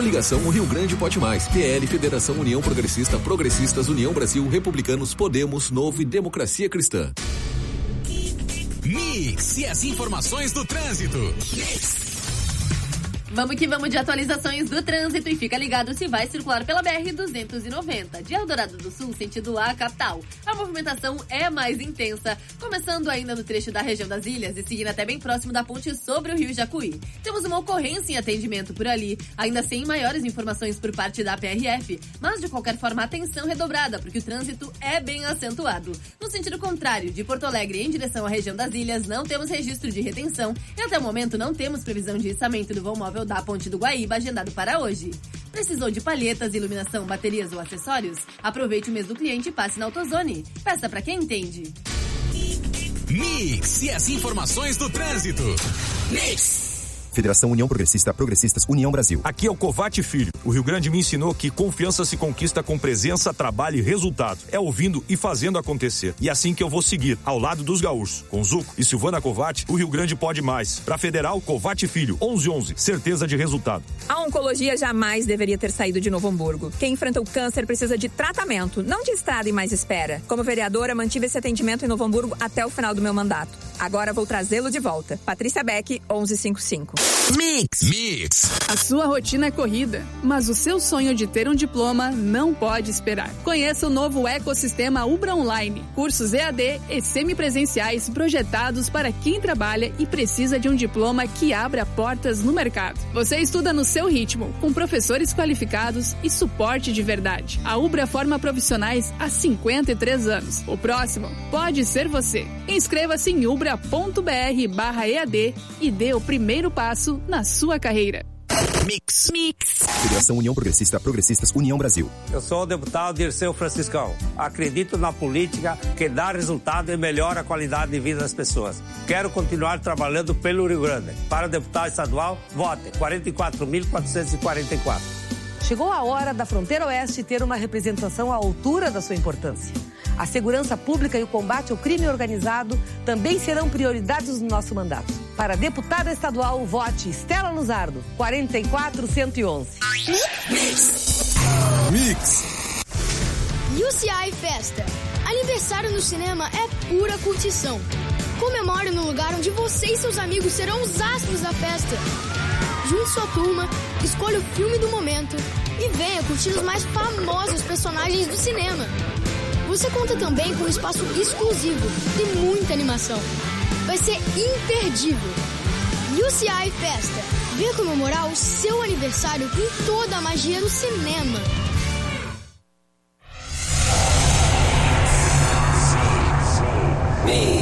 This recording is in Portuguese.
Coligação O Rio Grande Pode Mais. PL, Federação União Progressista, Progressistas, União Brasil, Republicanos, Podemos, Novo e Democracia Cristã. Mix e as informações do trânsito. Vamos que vamos de atualizações do trânsito e fica ligado se vai circular pela BR-290, de Eldorado do Sul, sentido A, capital. A movimentação é mais intensa, começando ainda no trecho da região das Ilhas e seguindo até bem próximo da ponte sobre o Rio Jacuí. Temos uma ocorrência em atendimento por ali, ainda sem maiores informações por parte da PRF, mas de qualquer forma atenção redobrada, porque o trânsito é bem acentuado. No sentido contrário, de Porto Alegre em direção à região das Ilhas, não temos registro de retenção e até o momento não temos previsão de içamento do voo móvel da Ponte do Guaíba agendado para hoje. Precisou de palhetas, iluminação, baterias ou acessórios? Aproveite o mês do cliente e passe na AutoZone. Peça para quem entende. Mix e as informações do trânsito. Mix. Federação União Progressista, Progressistas, União Brasil. Aqui é o Covate Filho. O Rio Grande me ensinou que confiança se conquista com presença, trabalho e resultado. É ouvindo e fazendo acontecer. E assim que eu vou seguir, ao lado dos gaúchos. Com Zuco e Silvana Covate, o Rio Grande pode mais. Pra Federal, Covate Filho, 1111. Certeza de resultado. A oncologia jamais deveria ter saído de Novo Hamburgo. Quem enfrenta o câncer precisa de tratamento, não de estrada e mais espera. Como vereadora, mantive esse atendimento em Novo Hamburgo até o final do meu mandato. Agora vou trazê-lo de volta. Patrícia Beck, 1155. Mix. A sua rotina é corrida, mas o seu sonho de ter um diploma não pode esperar. Conheça o novo ecossistema Ubra Online. Cursos EAD e semipresenciais projetados para quem trabalha e precisa de um diploma que abra portas no mercado. Você estuda no seu ritmo, com professores qualificados e suporte de verdade. A Ubra forma profissionais há 53 anos. O próximo pode ser você. Inscreva-se em ubra.br/EAD e dê o primeiro passo na sua carreira. Mix. Federação União Progressista, Progressistas, União Brasil. Eu sou o deputado Dirceu Franciscão. Acredito na política que dá resultado e melhora a qualidade de vida das pessoas. Quero continuar trabalhando pelo Rio Grande. Para deputado estadual, vote 44.444. Chegou a hora da Fronteira Oeste ter uma representação à altura da sua importância. A segurança pública e o combate ao crime organizado também serão prioridades no nosso mandato. Para deputada estadual, vote Estela Luzardo, 44111. Mix. UCI Festa. Aniversário no cinema é pura curtição. Comemore no lugar onde você e seus amigos serão os astros da festa. Junte sua turma, escolha o filme do momento e venha curtir os mais famosos personagens do cinema. Você conta também com um espaço exclusivo e muita animação. Vai ser imperdível. UCI Festa. Venha comemorar o seu aniversário com toda a magia do cinema.